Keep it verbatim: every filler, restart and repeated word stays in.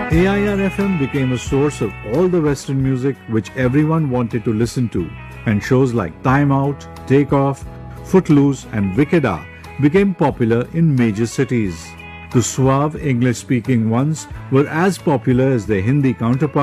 A I R F M became a source of all the Western music which everyone wanted to listen to, and shows like Time Out, Take Off, Footloose and Wicked R became popular in major cities. The suave English-speaking ones were as popular as their Hindi counterparts.